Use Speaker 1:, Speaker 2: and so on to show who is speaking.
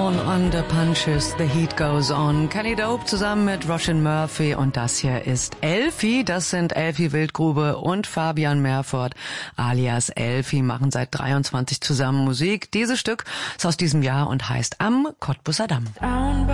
Speaker 1: Down Under Punches, The Heat Goes On. Kenny Dope zusammen mit Roisin Murphy und das hier ist Elfi. Das sind Elfi Wildgrube und Fabian Merford alias Elfi, machen seit 23 zusammen Musik. Dieses Stück ist aus diesem Jahr und heißt Am Cottbusser Damm.